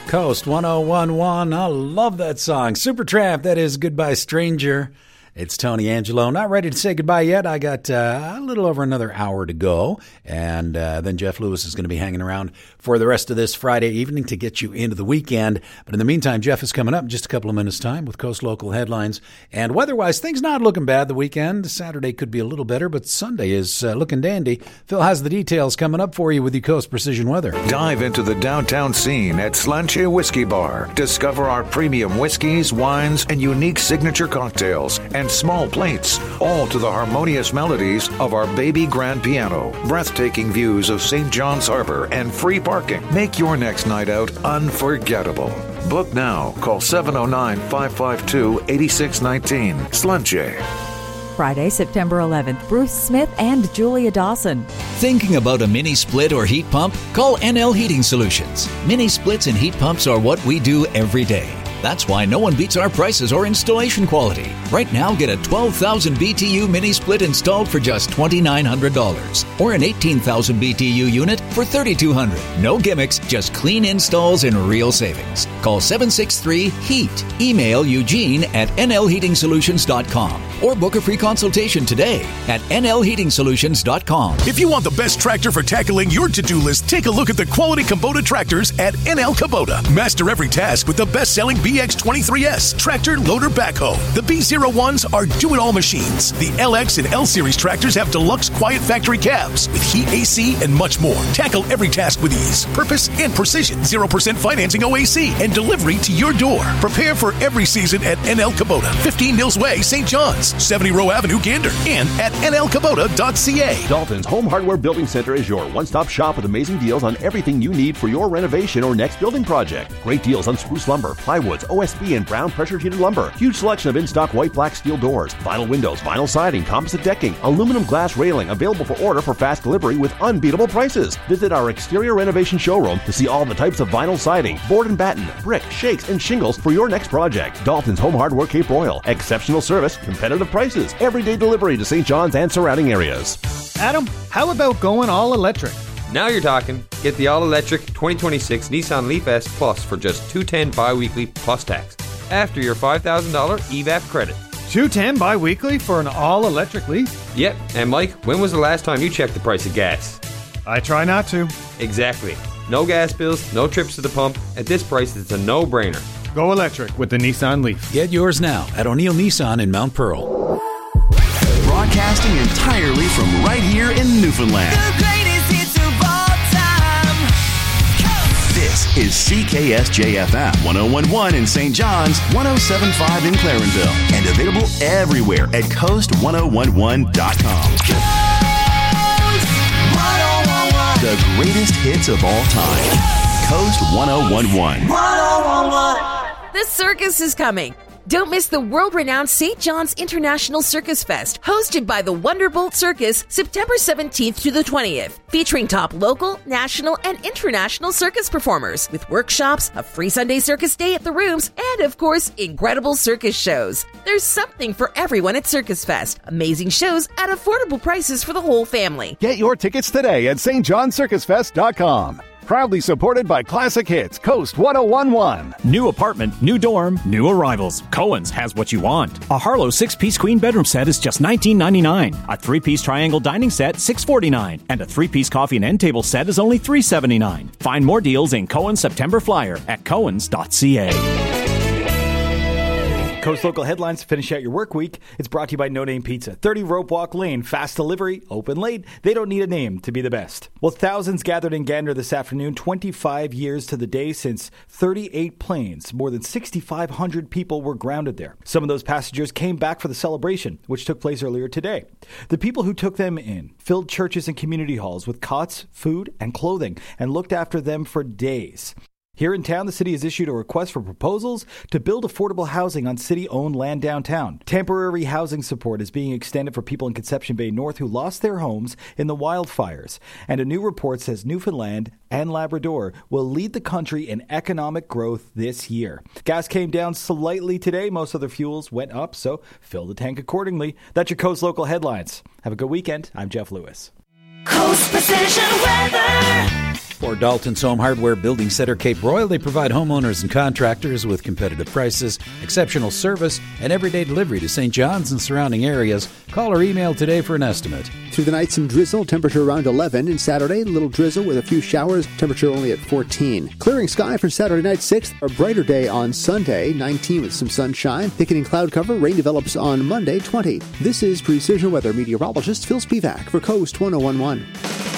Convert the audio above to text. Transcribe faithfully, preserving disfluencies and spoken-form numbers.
Coast one oh one point one. I love that song. Supertramp, that is Goodbye Stranger. It's Tony Angelo. Not ready to say goodbye yet. I got uh, a little over another hour to go. And uh, then Jeff Lewis is going to be hanging around for the rest of this Friday evening to get you into the weekend. But in the meantime, Jeff is coming up in just a couple of minutes' time with Coast Local Headlines. And weather-wise, things not looking bad the weekend. Saturday could be a little better, but Sunday is uh, looking dandy. Phil has the details coming up for you with your Coast Precision Weather. Dive into the downtown scene at Slanche Whiskey Bar. Discover our premium whiskeys, wines, and unique signature cocktails and small plates, all to the harmonious melodies of our baby grand piano. Breathtaking views of Saint John's Harbor and free parking. Make your next night out unforgettable. Book now. Call seven oh nine, five five two, eight six one nine. Slanche. Friday, September eleventh, Bruce Smith and Julia Dawson. Thinking about a mini split or heat pump? Call N L Heating Solutions. Mini splits and heat pumps are what we do every day. That's why no one beats our prices or installation quality. Right now, get a twelve thousand B T U mini split installed for just two thousand nine hundred dollars or an eighteen thousand B T U unit for three thousand two hundred dollars. No gimmicks, just clean installs and real savings. Call seven six three HEAT. Email Eugene at N L heating solutions dot com or book a free consultation today at N L heating solutions dot com. If you want the best tractor for tackling your to-do list, take a look at the quality Kubota tractors at N L Kubota. Master every task with the best-selling B X twenty-three S tractor loader backhoe. The B zero ones are do-it-all machines. The L X and L Series tractors have deluxe quiet factory cabs with heat, A C, and much more. Tackle every task with ease, purpose, and precision. zero percent financing O A C and delivery to your door. Prepare for every season at N L Kubota, fifteen Mills Way, Saint John's, seventy Row Avenue, Gander, and at N L Kubota dot C A. Dalton's Home Hardware Building Center is your one-stop shop with amazing deals on everything you need for your renovation or next building project. Great deals on spruce lumber, plywoods, O S B, and brown pressure-treated lumber. Huge selection of in-stock white, black, steel doors, vinyl windows, vinyl siding, composite decking, aluminum glass railing, available for order for fast delivery with unbeatable prices. Visit our exterior renovation showroom to see all the types of vinyl siding, board and batten, brick, shakes, and shingles for your next project. Dalton's Home Hardware Cape Royal. Exceptional service, competitive prices, everyday delivery to Saint John's and surrounding areas. Adam, how about going all electric? Now you're talking. Get the all-electric twenty twenty-six Nissan Leaf S Plus for just two hundred ten dollars bi-weekly plus tax after your five thousand dollars E V A P credit. two hundred ten dollars bi-weekly for an all-electric Leaf? Yep. And Mike, when was the last time you checked the price of gas? I try not to. Exactly. No gas bills, no trips to the pump. At this price, it's a no-brainer. Go electric with the Nissan Leaf. Get yours now at O'Neill Nissan in Mount Pearl. Broadcasting entirely from right here in Newfoundland. The greatest hits of all time. Coast. This is C K S J F M one oh one point one in Saint John's, one oh seven point five in Clarenville, and available everywhere at coast one oh one one dot com. Coast one oh one one. The greatest hits of all time. Coast one oh one one. one oh one one. The circus is coming. Don't miss the world-renowned Saint John's International Circus Fest, hosted by the Wonderbolt Circus, September seventeenth to the twentieth, featuring top local, national, and international circus performers, with workshops, a free Sunday circus day at the Rooms, and, of course, incredible circus shows. There's something for everyone at Circus Fest. Amazing shows at affordable prices for the whole family. Get your tickets today at st john circus fest dot com. Proudly supported by Classic Hits, Coast one oh one point one. New apartment, new dorm, new arrivals. Cohen's has what you want. A Harlow six-piece queen bedroom set is just nineteen ninety-nine. A three-piece triangle dining set, six forty-nine. And a three-piece coffee and end table set is only three seventy-nine. Find more deals in Cohen's September Flyer at cohens dot c a. Coast Local Headlines to finish out your work week. It's brought to you by No Name Pizza. thirty Rope Walk Lane. Fast delivery. Open late. They don't need a name to be the best. Well, thousands gathered in Gander this afternoon. twenty-five years to the day since thirty-eight planes. More than six thousand five hundred people were grounded there. Some of those passengers came back for the celebration, which took place earlier today. The people who took them in filled churches and community halls with cots, food, and clothing, and looked after them for days. Here in town, the city has issued a request for proposals to build affordable housing on city-owned land downtown. Temporary housing support is being extended for people in Conception Bay North who lost their homes in the wildfires. And a new report says Newfoundland and Labrador will lead the country in economic growth this year. Gas came down slightly today. Most other fuels went up, so fill the tank accordingly. That's your Coast Local Headlines. Have a good weekend. I'm Jeff Lewis. Coast Precision Weather. For Dalton's Home Hardware Building Center Cape Royal, they provide homeowners and contractors with competitive prices, exceptional service, and everyday delivery to Saint John's and surrounding areas. Call or email today for an estimate. Through the night, some drizzle, temperature around eleven. And Saturday, a little drizzle with a few showers, temperature only at fourteen. Clearing sky for Saturday night, sixth. A brighter day on Sunday, nineteen with some sunshine. Thickening cloud cover, rain develops on Monday, twenty. This is Precision Weather meteorologist Phil Spivak for Coast one oh one one.